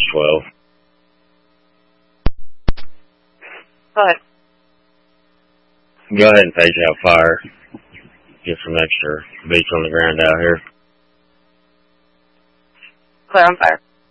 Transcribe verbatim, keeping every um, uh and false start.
twelve. Go ahead. Go ahead and page out fire. Get some extra boots on the ground out here. Clear on fire.